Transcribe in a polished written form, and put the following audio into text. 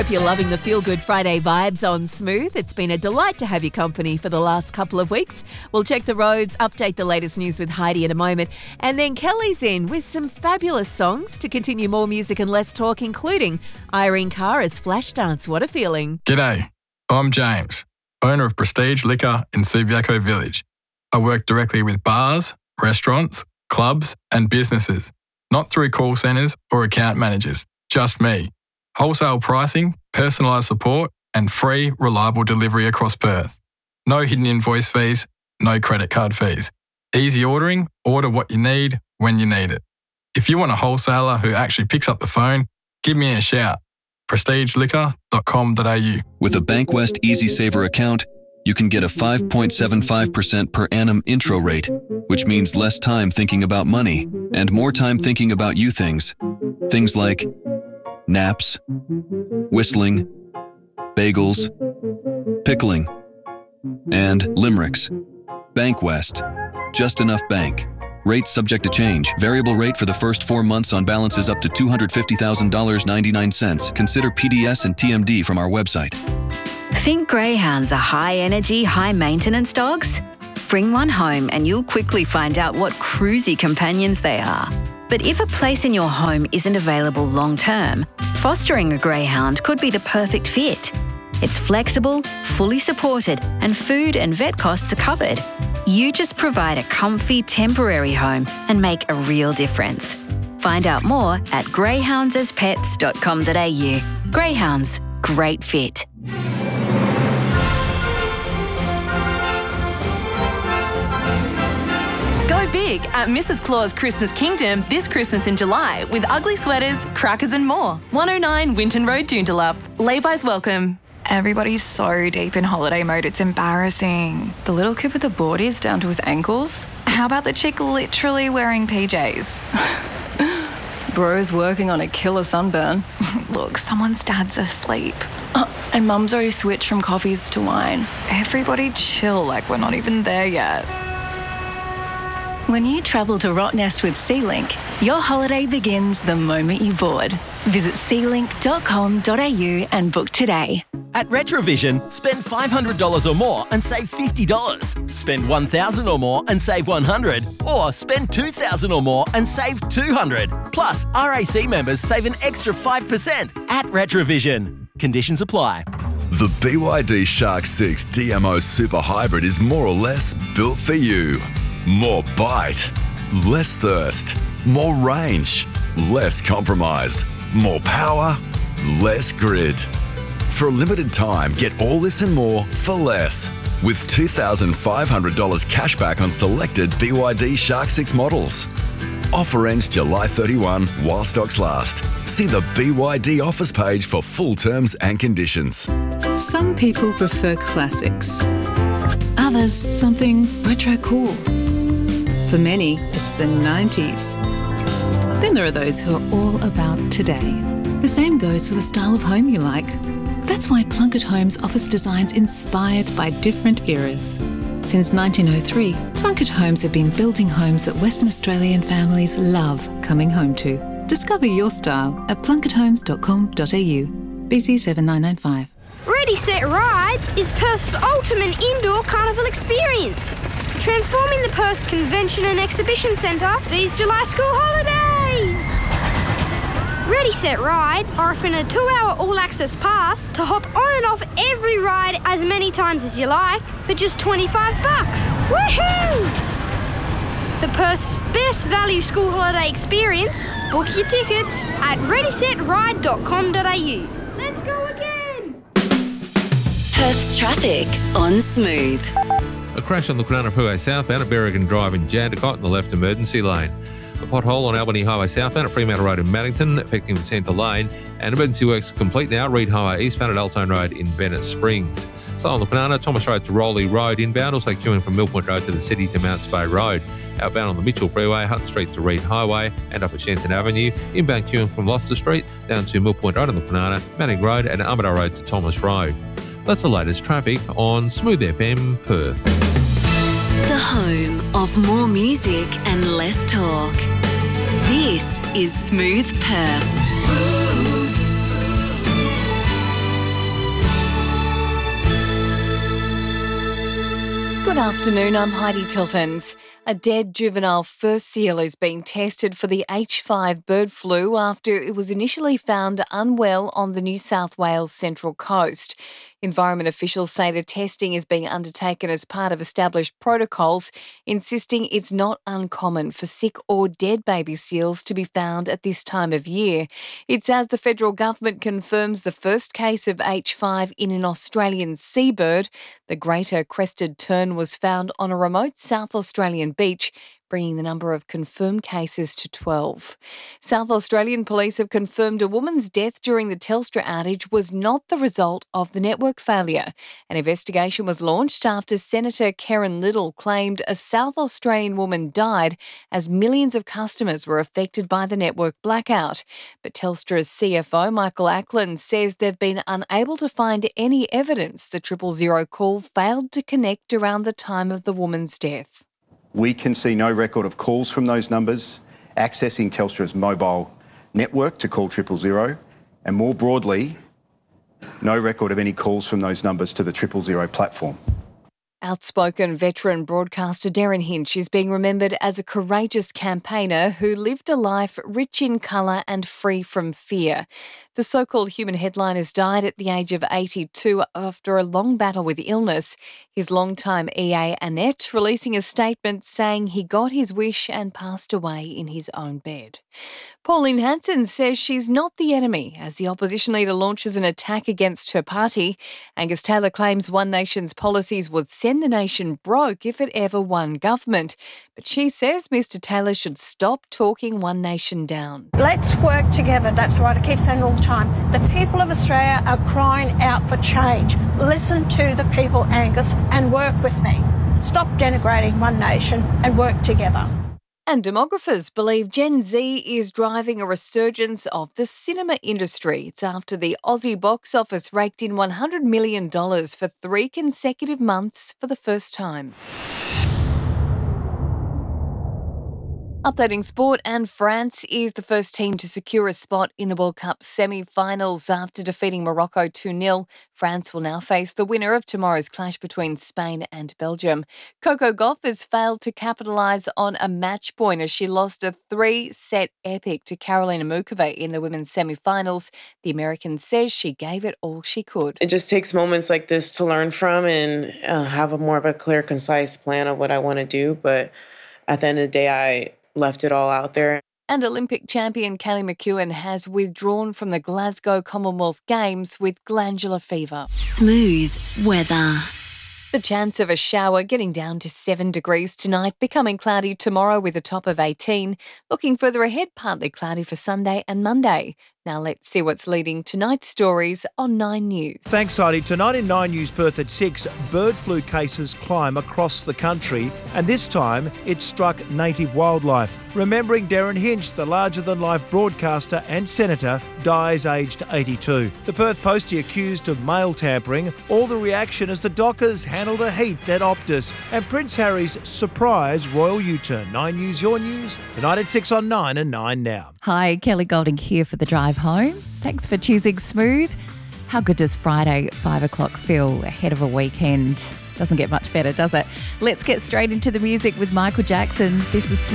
If you're loving the Feel Good Friday vibes on Smooth, it's been a delight to have your company for the last couple of weeks. We'll check the roads, update the latest news with Heidi in a moment, and then Kelly's in with some fabulous songs to continue more music and less talk, including Irene Cara's Flashdance. What a feeling. G'day, I'm James, owner of Prestige Liquor in Subiaco Village. I work directly with bars, restaurants, clubs and businesses, not through call centres or account managers, just me. Wholesale pricing, personalised support and free, reliable delivery across Perth. No hidden invoice fees, no credit card fees. Easy ordering, order what you need when you need it. If you want a wholesaler who actually picks up the phone, give me a shout. prestigeliquor.com.au. With a Bankwest Easy Saver account, you can get a 5.75% per annum intro rate, which means less time thinking about money and more time thinking about you things. Things like naps, whistling, bagels, pickling, and limericks. Bankwest. Just enough bank. Rates subject to change. Variable rate for the first 4 months on balances up to $250,000.99. Consider PDS and TMD from our website. Think greyhounds are high-energy, high-maintenance dogs? Bring one home and you'll quickly find out what cruisy companions they are. But if a place in your home isn't available long-term, fostering a greyhound could be the perfect fit. It's flexible, fully supported, and food and vet costs are covered. You just provide a comfy, temporary home and make a real difference. Find out more at greyhoundsaspets.com.au. Greyhounds, great fit. Big at Mrs. Claus Christmas Kingdom this Christmas in July with ugly sweaters, crackers and more. 109 Winton Road, Joondalup. Levi's welcome. Everybody's so deep in holiday mode, it's embarrassing. The little kid with the boardies down to his ankles? How about the chick literally wearing PJs? Bro's working on a killer sunburn. Look, someone's dad's asleep. And mum's already switched from coffees to wine. Everybody chill, like we're not even there yet. When you travel to Rottnest with SeaLink, your holiday begins the moment you board. Visit sealink.com.au and book today. At Retrovision, spend $500 or more and save $50. Spend $1,000 or more and save $100. Or spend $2,000 or more and save $200. Plus, RAC members save an extra 5% at Retrovision. Conditions apply. The BYD Shark 6 DMO Super Hybrid is more or less built for you. More bite, less thirst, more range, less compromise, more power, less grid. For a limited time, get all this and more for less. With $2,500 cash back on selected BYD Shark 6 models. Offer ends July 31 while stocks last. See the BYD offers page for full terms and conditions. Some people prefer classics. Others, something retro cool. For many, it's the 90s. Then there are those who are all about today. The same goes for the style of home you like. That's why Plunkett Homes offers designs inspired by different eras. Since 1903, Plunkett Homes have been building homes that Western Australian families love coming home to. Discover your style at plunketthomes.com.au. BC 7995. Ready, Set, Ride is Perth's ultimate indoor carnival experience. Transforming the Perth Convention and Exhibition Centre these July school holidays. Ready, Set, Ride are offering a 2-hour all-access pass to hop on and off every ride as many times as you like for just $25. Woohoo! For Perth's best value school holiday experience, book your tickets at readysetride.com.au. Let's go again! Perth's traffic on Smooth. A crash on the Kwinana Freeway southbound at Berrigan Drive in Jandakot in the left emergency lane. A pothole on Albany Highway southbound at Fremantle Road in Maddington affecting the centre lane. And emergency works complete now. Reed Highway eastbound at Altone Road in Bennett Springs. So on the Kwinana, Thomas Road to Rowley Road inbound, also queuing from Mill Point Road to the city to Mount Spey Road. Outbound on the Mitchell Freeway, Hutton Street to Reed Highway and up at Shenton Avenue. Inbound queuing from Gloucester Street down to Mill Point Road on the Kwinana, Manning Road and Armadale Road to Thomas Road. That's the latest traffic on Smooth FM Perth. The home of more music and less talk. This is Smooth Perth. Good afternoon, I'm Heidi Tiltons. A dead juvenile fur seal is being tested for the H5 bird flu after it was initially found unwell on the New South Wales Central Coast. Environment officials say the testing is being undertaken as part of established protocols, insisting it's not uncommon for sick or dead baby seals to be found at this time of year. It's as the federal government confirms the first case of H5 in an Australian seabird. The greater crested tern was found on a remote South Australian beach, bringing the number of confirmed cases to 12. South Australian police have confirmed a woman's death during the Telstra outage was not the result of the network failure. An investigation was launched after Senator Karen Little claimed a South Australian woman died as millions of customers were affected by the network blackout. But Telstra's CFO, Michael Ackland, says they've been unable to find any evidence the 000 call failed to connect around the time of the woman's death. We can see no record of calls from those numbers accessing Telstra's mobile network to call 000, and more broadly, no record of any calls from those numbers to the 000 platform. Outspoken veteran broadcaster Darren Hinch is being remembered as a courageous campaigner who lived a life rich in colour and free from fear. The so-called human headliners died at the age of 82 after a long battle with illness. His longtime EA Annette releasing a statement saying he got his wish and passed away in his own bed. Pauline Hanson says she's not the enemy as the opposition leader launches an attack against her party. Angus Taylor claims One Nation's policies would send the nation broke if it ever won government. But she says Mr Taylor should stop talking One Nation down. Let's work together. That's what I keep saying all the time. The people of Australia are crying out for change. Listen to the people, Angus, and work with me. Stop denigrating One Nation and work together. And demographers believe Gen Z is driving a resurgence of the cinema industry. It's after the Aussie box office raked in $100 million for 3 consecutive months for the first time. Updating sport, and France is the first team to secure a spot in the World Cup semi-finals after defeating Morocco 2-0. France will now face the winner of tomorrow's clash between Spain and Belgium. Coco Gauff has failed to capitalise on a match point as she lost a 3-set epic to Karolina Muchova in the women's semi-finals. The American says she gave it all she could. It just takes moments like this to learn from and have a more of a clear, concise plan of what I want to do. But at the end of the day, I left it all out there. And Olympic champion Kelly McEwen has withdrawn from the Glasgow Commonwealth Games with glandular fever. Smooth weather. The chance of a shower getting down to 7 degrees tonight, becoming cloudy tomorrow with a top of 18. Looking further ahead, partly cloudy for Sunday and Monday. Now let's see what's leading tonight's stories on 9 News. Thanks, Heidi. Tonight in 9 News Perth at 6, bird flu cases climb across the country, and this time it struck native wildlife. Remembering Darren Hinch, the larger-than-life broadcaster and senator, dies aged 82. The Perth Postie accused of mail tampering, all the reaction as the Dockers handle the heat at Optus, and Prince Harry's surprise royal U-turn. 9 News, your news, tonight at 6 on 9 and 9 now. Hi, Kelly Golding here for the drive home. Thanks for choosing Smooth. How good does Friday at 5 o'clock feel ahead of a weekend? Doesn't get much better, does it? Let's get straight into the music with Michael Jackson. This is